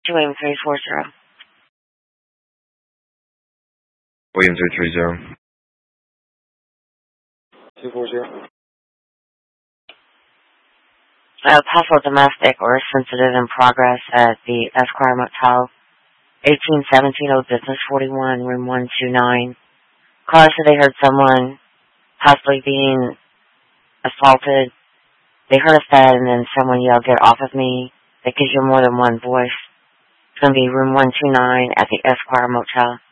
William 340. William 330. 240. Possible domestic or sensitive in progress at the Esquire Motel, 1817 Old Business 41, room 129. Caller said they heard someone possibly being assaulted. They heard a thud and then someone yelled, "Get off of me." That gives you more than one voice. It's going to be room 129 at the Esquire Motel.